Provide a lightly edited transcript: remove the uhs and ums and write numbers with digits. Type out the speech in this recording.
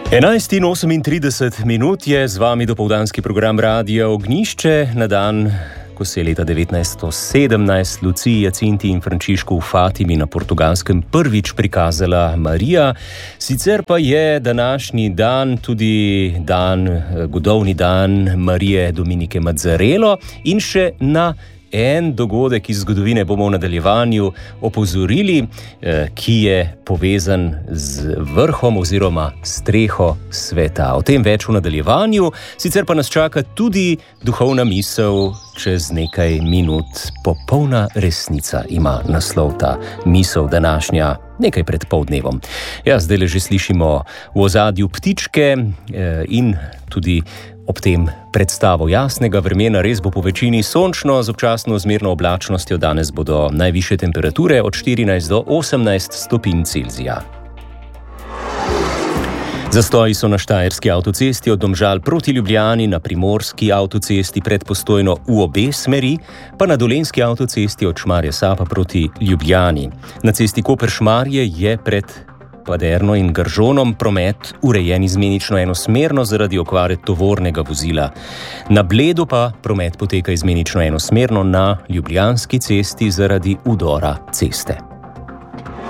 11:38 je z vami dopoldanski program Radia Ognjišče na dan, ko se je leta 1917 Luciji, Jacinti in Frančišku v Fatimi na Portugalskem prvič prikazala Marija. Sicer pa je današnji dan tudi godovni dan Marije Dominike Mazzarello in še na en dogodek iz zgodovine bomo v nadaljevanju opozorili, ki je povezan z vrhom oziroma streho sveta. O tem več v nadaljevanju, sicer pa nas čaka tudi duhovna misel čez nekaj minut. Popolna resnica ima naslov ta misel današnja, nekaj pred poldnevom. Ja, zdaj že slišimo v ozadju ptičke in tudi ob tem predstavo jasnega vremena. Res bo po večini sončno z občasno zmerno oblačnostjo. Danes bodo najvišje temperature od 14 do 18 stopinj Celzija. Zastoji so na Štajerski avtocesti od Domžal proti Ljubljani, na Primorski avtocesti pred Postojno v obe smeri, pa na Dolenjski avtocesti od Šmarja Sapa proti Ljubljani. Na cesti Koper-Šmarje je pred Paderno in Gržonom promet urejen izmenično enosmerno zaradi okvare tovornega vozila. Na Bledu pa promet poteka izmenično enosmerno na Ljubljanski cesti zaradi vdora ceste.